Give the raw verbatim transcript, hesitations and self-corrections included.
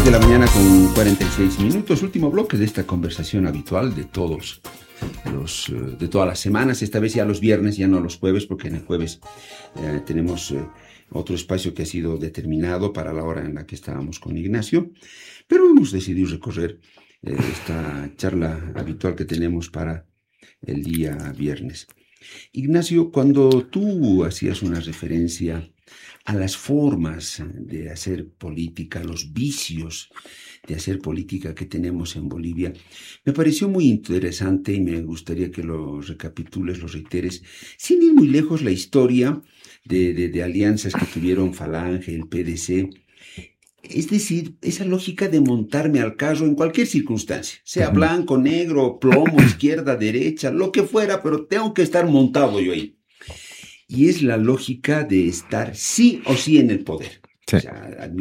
de la mañana con cuarenta y seis minutos, último bloque de esta conversación habitual de todos los, de todas las semanas, esta vez ya los viernes, ya no los jueves, porque en el jueves eh, tenemos eh, otro espacio que ha sido determinado para la hora en la que estábamos con Ignacio, pero hemos decidido recorrer eh, esta charla habitual que tenemos para el día viernes. Ignacio, cuando tú hacías una referencia a las formas de hacer política, los vicios de hacer política que tenemos en Bolivia, me pareció muy interesante y me gustaría que lo recapitules, lo reiteres, sin ir muy lejos, la historia de, de, de alianzas que tuvieron Falange, el P D C. Es decir, esa lógica de montarme al carro en cualquier circunstancia, sea blanco, negro, plomo, izquierda, derecha, lo que fuera, pero tengo que estar montado yo ahí. Y es la lógica de estar sí o sí en el poder. Sí. O sea,